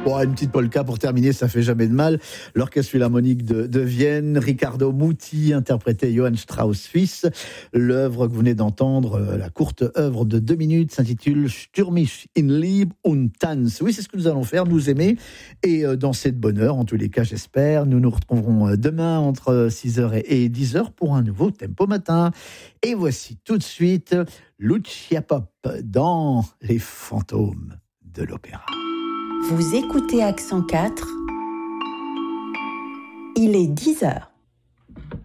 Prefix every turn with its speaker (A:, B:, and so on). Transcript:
A: Bon, une petite polka pour terminer, ça fait jamais de mal. L'Orchestre Philharmonique de Vienne, Riccardo Muti interprétait Johann Strauss Fils. L'œuvre que vous venez d'entendre, la courte œuvre de 2 minutes, s'intitule Stürmisch in Lieb und Tanz. Oui, c'est ce que nous allons faire, nous aimer et danser de bonne heure, en tous les cas, j'espère. Nous nous retrouverons demain entre 6h et 10h pour un nouveau Tempo Matin. Et voici tout de suite Lucia Pop dans Les Fantômes de l'Opéra.
B: Vous écoutez Accent 4, il est 10h.